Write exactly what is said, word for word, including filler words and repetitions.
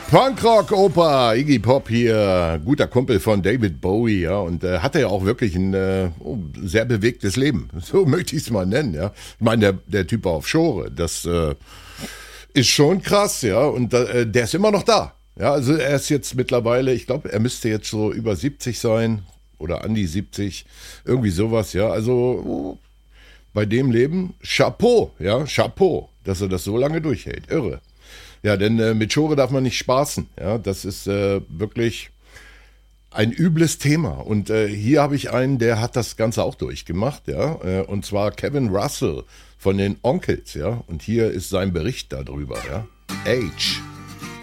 Punkrock-Oper, Iggy Pop hier, guter Kumpel von David Bowie, ja, und äh, hatte ja auch wirklich ein äh, sehr bewegtes Leben, so möchte ich es mal nennen, ja. Ich meine, der, der Typ war auf Schore, das äh, ist schon krass, ja, und äh, der ist immer noch da, ja, also er ist jetzt mittlerweile, ich glaube, er müsste jetzt so über siebzig sein oder an die siebzig, irgendwie sowas, ja, also oh, bei dem Leben, Chapeau, ja, Chapeau, dass er das so lange durchhält, irre. Ja, denn äh, mit Schore darf man nicht spaßen. Ja, das ist äh, wirklich ein übles Thema. Und äh, hier habe ich einen, der hat das Ganze auch durchgemacht. Ja, äh, und zwar Kevin Russell von den Onkels. Ja, und hier ist sein Bericht darüber. Ja, Age.